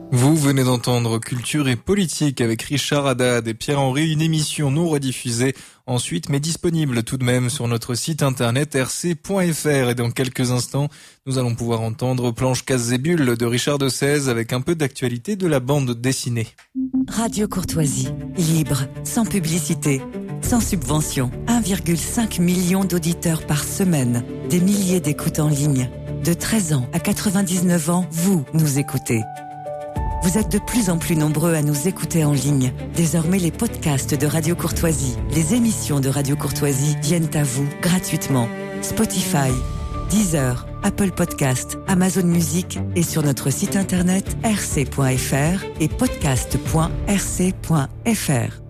Vous venez d'entendre Culture et Politique avec Richard Haddad et Pierre-Henry, une émission non rediffusée ensuite, mais disponible tout de même sur notre site internet rc.fr. Et dans quelques instants, nous allons pouvoir entendre Planche Casse et Bulles de Richard de Sèze avec un peu d'actualité de la bande dessinée. Radio Courtoisie, libre, sans publicité, sans subvention. 1,5 million d'auditeurs par semaine, des milliers d'écoutes en ligne. De 13 ans à 99 ans, vous nous écoutez. Vous êtes de plus en plus nombreux à nous écouter en ligne. Désormais, les podcasts de Radio Courtoisie, les émissions de Radio Courtoisie viennent à vous gratuitement. Spotify, Deezer, Apple Podcast, Amazon Music et sur notre site internet rc.fr et podcast.rc.fr.